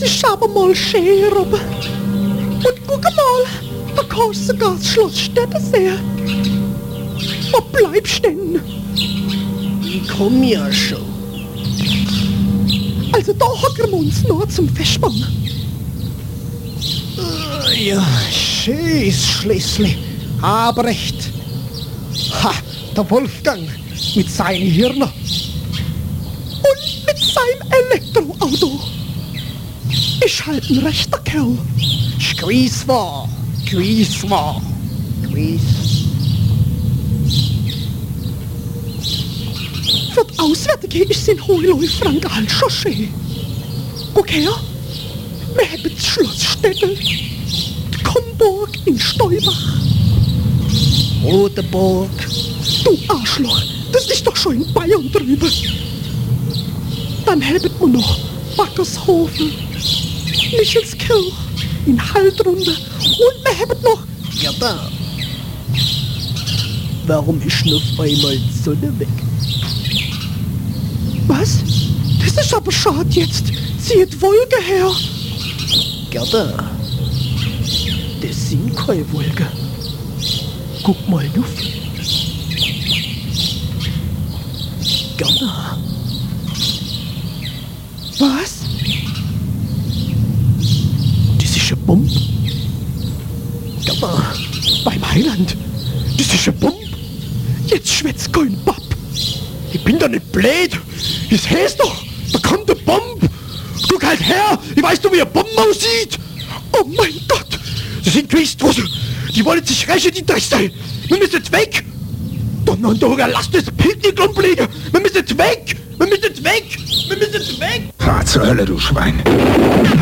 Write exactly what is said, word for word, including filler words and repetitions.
ist aber mal schön, Robbe. Und guck mal, da kannst du sogar das Schloss Städte sehen. Wo bleibst denn? Ich komm ja schon. Also da hocken wir uns nur zum Festspannen. Äh, ja, schönes Schlössli. Aber recht. Ha, der Wolfgang mit seinem Hirn. Und mit seinem Elektroauto. Ist halt ein rechter Kerl. Gewiss war, gewiss war, gewiss. Für die Auswärtige ist sein Hohenläufer halt schon schön. Guck her, wir haben das Schloss Städtel, die Komburg in Steubach. Rodeburg. Du Arschloch, das ist doch schon in Bayern drüber. Dann haben wir noch Backershofen, Michelskirch, in Haltrunde und wir haben noch... Ja da. Warum ist noch einmal die Sonne weg? Was? Das ist aber schade jetzt. Zieht Wolke her. Gerda, das sind keine Wolken. Guck mal auf. Gerda. Was? Das ist eine Bombe. Gerda. Beim Heiland? Das ist eine Bombe. Jetzt schwätzt kein Bab. Ich bin doch nicht blöd. Das heißt doch, da kommt eine Bombe. Guck halt her. Ich weiß doch, wie eine Bombe aussieht. Oh mein Gott. Das sind Quistrusse. Die wollen sich rächen, die Drecksteil. Wir müssen jetzt weg. Donnerndorger, lasst das Picknick rumliegen. Wir müssen jetzt weg. Wir müssen jetzt weg. Wir müssen jetzt weg. Fahr zur Hölle, du Schwein.